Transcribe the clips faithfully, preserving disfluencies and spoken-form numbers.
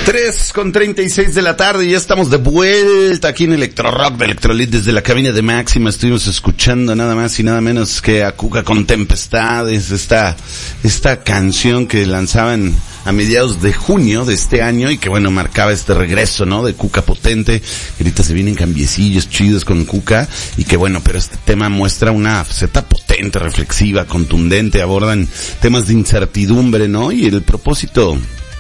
tres con treinta y seis de la tarde y ya estamos de vuelta aquí en Electro Rock de Electrolit desde la cabina de Máxima. Estuvimos escuchando nada más y nada menos que a Cuca con Tempestades, esta, esta canción que lanzaban a mediados de junio de este año y que bueno, marcaba este regreso, ¿no? De Cuca potente. Ahorita se vienen cambiecillos chidos con Cuca y que bueno, pero este tema muestra una faceta potente, reflexiva, contundente, abordan temas de incertidumbre, ¿no? Y el propósito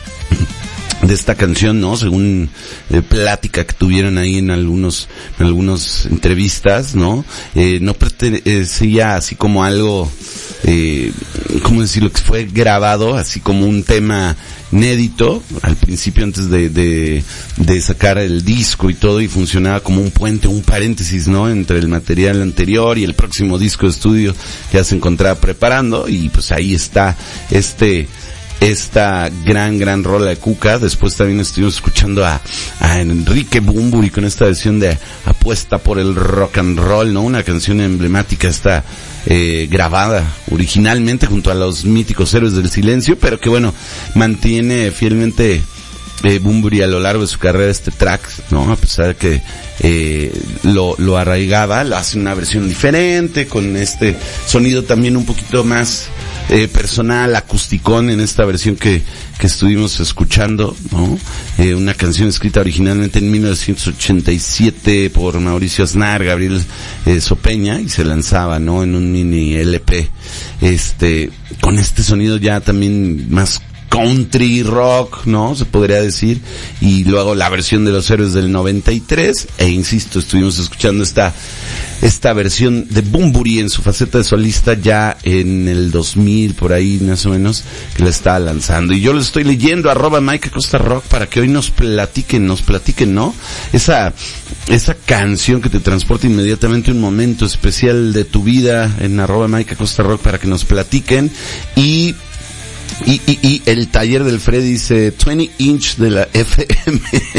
de esta canción, ¿no? Según eh, plática que tuvieron ahí en algunos, en algunas entrevistas, ¿no? Eh, no pertenecía así como algo, eh, ¿cómo decirlo? Que fue grabado así como un tema inédito al principio antes de, de, de sacar el disco y todo, y funcionaba como un puente, un paréntesis, ¿no? Entre el material anterior y el próximo disco de estudio que ya se encontraba preparando, y pues ahí está este, esta gran, gran rola de Cuca. Después también estuvimos escuchando a, a Enrique Bunbury con esta versión de Apuesta por el Rock and Roll, ¿no? Una canción emblemática, esta, eh, grabada originalmente junto a los míticos Héroes del Silencio, pero que bueno, mantiene fielmente eh, Bunbury a lo largo de su carrera este track, ¿no? A pesar de que eh, lo, lo arraigaba, lo hace una versión diferente, con este sonido también un poquito más Eh, personal, acusticón en esta versión que, que estuvimos escuchando, ¿no? Eh, una canción escrita originalmente en mil novecientos ochenta y siete por Mauricio Aznar, Gabriel eh, Sopeña, y se lanzaba, ¿no? En un mini L P, este, con este sonido ya también más country rock, ¿no? Se podría decir. Y luego la versión de los Héroes del noventa y tres, e insisto, estuvimos escuchando esta esta versión de Bunbury en su faceta de solista ya en el dos mil, por ahí más o menos, que la está lanzando. Y yo lo estoy leyendo, arroba Mike Acosta Rock, para que hoy nos platiquen, nos platiquen, ¿no? Esa, esa canción que te transporta inmediatamente a un momento especial de tu vida, en arroba Mike Acosta Rock, para que nos platiquen. Y Y, y, y el taller del Freddy dice veinte inch de la F M.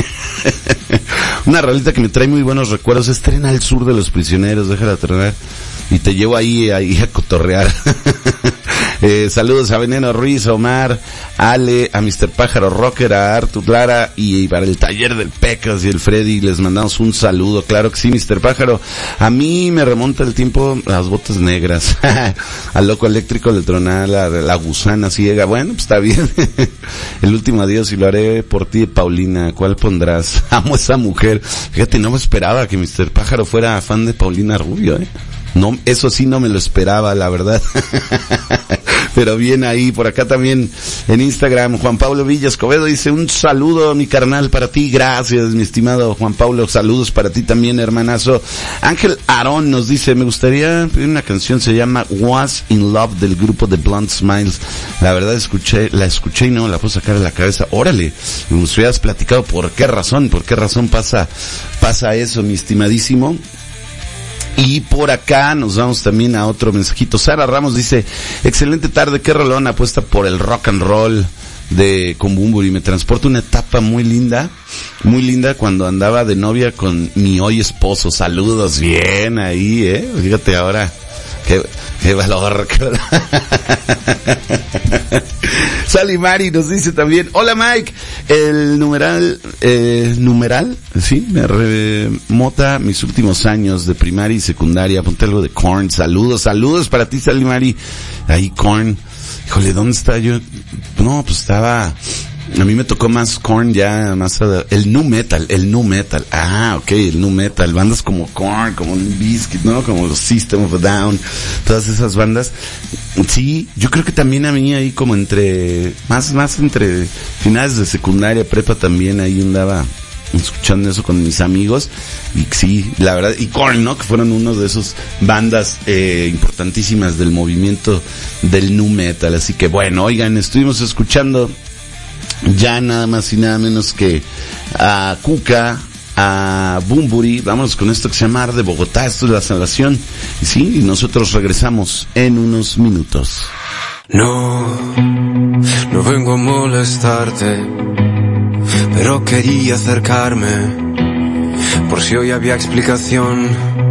Una rolita que me trae muy buenos recuerdos. Es Tren al Sur de los Prisioneros. Déjala tronar y te llevo ahí, ahí a cotorrear. eh, saludos a Veneno Ruiz, a Omar, a Ale, a mister Pájaro Rocker, a Artur Lara, y para el taller del Pecas y el Freddy les mandamos un saludo. Claro que sí, mister Pájaro. A mí me remonta el tiempo las botas negras. Al Loco Eléctrico le tronaba la, la gusana ciega. Bueno, pues está bien. El último adiós y lo haré por ti, Paulina. ¿Cuál pondrás? Amo a esa mujer. Fíjate, no me esperaba que mister Pájaro fuera fan de Paulina Rubio, eh. No, eso sí no me lo esperaba, la verdad. Pero bien ahí, por acá también en Instagram, Juan Pablo Villa Escobedo dice, un saludo, mi carnal, para ti. Gracias, mi estimado Juan Pablo, saludos para ti también, hermanazo. Ángel Aarón nos dice, me gustaría pedir una canción, se llama Was in Love, del grupo The Blunt Smiles. La verdad escuché, la escuché y no la puedo sacar de la cabeza. Órale, me gustaría haber platicado por qué razón, por qué razón pasa, pasa eso, mi estimadísimo. Y por acá nos vamos también a otro mensajito. Sara Ramos dice, excelente tarde, qué rolón, apuesta por el rock and roll de con Bunbury. Me transporta una etapa muy linda, muy linda cuando andaba de novia con mi hoy esposo. Saludos, bien ahí, eh. Fíjate ahora, qué, qué valor. Sally Mari nos dice también, hola Mike, el numeral, eh, numeral, sí, me remota mis últimos años de primaria y secundaria. Ponte algo de Korn. Saludos, saludos para ti, Sally Mari. Ahí Korn. Híjole, ¿dónde está yo? No, pues estaba, a mí me tocó más Korn ya, más a, el nu metal, el nu metal. Ah, ok, el nu metal. Bandas como Korn, como Limp Bizkit, ¿no? Como los System of a Down, todas esas bandas. Sí, yo creo que también a mí ahí como entre, más, más entre finales de secundaria, prepa también ahí andaba escuchando eso con mis amigos. Y sí, la verdad, y Korn, ¿no? Que fueron uno de esos bandas eh, importantísimas del movimiento del nu metal. Así que bueno, oigan, estuvimos escuchando ya nada más y nada menos que a Cuca, a Bunbury. Vámonos con esto que se llama Ar de Bogotá. Esto es La Salvación. Y sí, y nosotros regresamos en unos minutos. No, no vengo a molestarte, pero quería acercarme por si hoy había explicación